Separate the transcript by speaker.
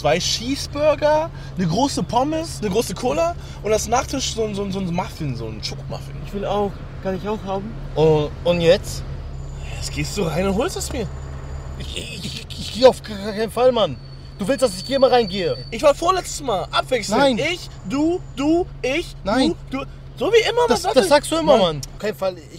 Speaker 1: 2 Cheeseburger, eine große Pommes, eine große Cola und als Nachtisch so ein Muffin, so ein Schokomuffin.
Speaker 2: Ich will auch. Kann ich auch haben?
Speaker 3: Und jetzt?
Speaker 1: Jetzt gehst du rein und holst es mir.
Speaker 3: Ich gehe auf keinen Fall, Mann. Du willst, dass ich hier mal reingehe?
Speaker 1: Ich war vorletztes Mal. Abwechselnd.
Speaker 3: Nein.
Speaker 1: Ich, du, ich,
Speaker 3: Nein.
Speaker 1: du. So wie immer.
Speaker 3: Das sagst du immer, Mann. Auf keinen Fall.